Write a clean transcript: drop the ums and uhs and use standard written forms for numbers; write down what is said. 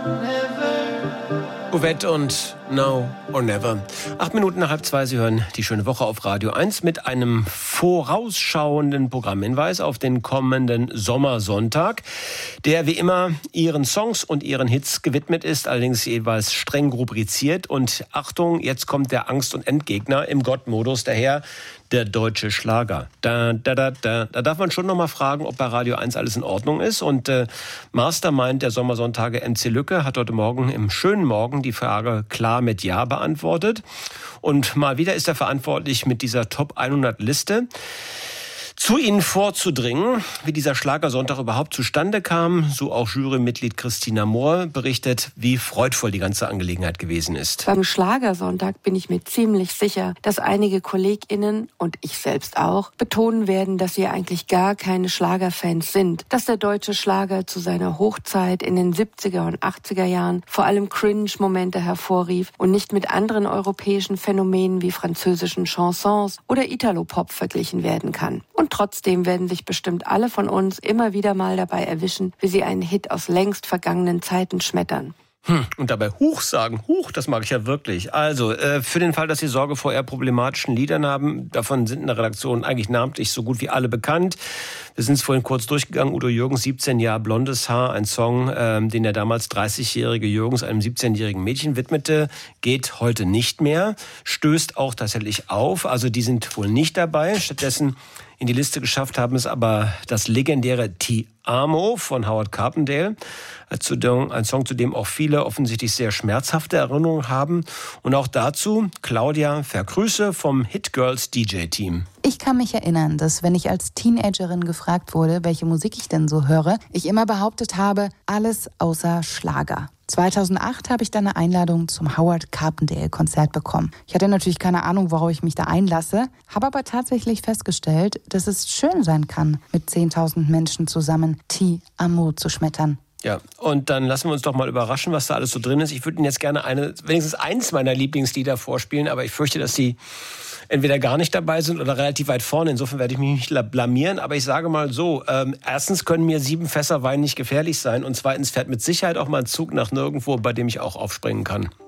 Buvette und Now or Never. 1:08. Sie hören die schöne Woche auf Radio 1 mit einem vorausschauenden Programmhinweis auf den kommenden Sommersonntag, der wie immer Ihren Songs und Ihren Hits gewidmet ist, allerdings jeweils streng rubriziert. Und Achtung, jetzt kommt der Angst- und Endgegner im Gottmodus daher, der deutsche Schlager. Da darf man schon noch mal fragen, ob bei Radio 1 alles in Ordnung ist. Und Mastermind der Sommersonntage MC Lücke hat heute Morgen im schönen Morgen die Frage klar mit Ja beantwortet. Und mal wieder ist er verantwortlich, mit dieser Top 100 Liste zu Ihnen vorzudringen, wie dieser Schlagersonntag überhaupt zustande kam. So auch Jurymitglied Christina Mohr berichtet, wie freudvoll die ganze Angelegenheit gewesen ist. Beim Schlagersonntag bin ich mir ziemlich sicher, dass einige KollegInnen und ich selbst auch betonen werden, dass wir eigentlich gar keine Schlagerfans sind. Dass der deutsche Schlager zu seiner Hochzeit in den 70er und 80er Jahren vor allem Cringe-Momente hervorrief und nicht mit anderen europäischen Phänomenen wie französischen Chansons oder Italo-Pop verglichen werden kann. Und trotzdem werden sich bestimmt alle von uns immer wieder mal dabei erwischen, wie sie einen Hit aus längst vergangenen Zeiten schmettern. Und dabei Huch sagen. Huch, das mag ich ja wirklich. Also, für den Fall, dass Sie Sorge vor eher problematischen Liedern haben, davon sind in der Redaktion eigentlich namentlich so gut wie alle bekannt. Wir sind es vorhin kurz durchgegangen. Udo Jürgens, 17 Jahre blondes Haar, ein Song, den der damals 30-jährige Jürgens einem 17-jährigen Mädchen widmete, geht heute nicht mehr, stößt auch tatsächlich auf. Also die sind wohl nicht dabei. Stattdessen in die Liste geschafft haben es aber das legendäre Ti Amo von Howard Carpendale. Ein Song, zu dem auch viele offensichtlich sehr schmerzhafte Erinnerungen haben. Und auch dazu Claudia Verkrüße vom Hit Girls DJ-Team. Ich kann mich erinnern, dass wenn ich als Teenagerin gefragt wurde, welche Musik ich denn so höre, ich immer behauptet habe, alles außer Schlager. 2008 habe ich dann eine Einladung zum Howard Carpendale-Konzert bekommen. Ich hatte natürlich keine Ahnung, worauf ich mich da einlasse, habe aber tatsächlich festgestellt, dass es schön sein kann, mit 10.000 Menschen zusammen Ti Amo zu schmettern. Ja, und dann lassen wir uns doch mal überraschen, was da alles so drin ist. Ich würde Ihnen jetzt gerne wenigstens eins meiner Lieblingslieder vorspielen, aber ich fürchte, dass Sie entweder gar nicht dabei sind oder relativ weit vorne. Insofern werde ich mich nicht blamieren. Aber ich sage mal so, erstens können mir 7 Fässer Wein nicht gefährlich sein und zweitens fährt mit Sicherheit auch mal ein Zug nach nirgendwo, bei dem ich auch aufspringen kann.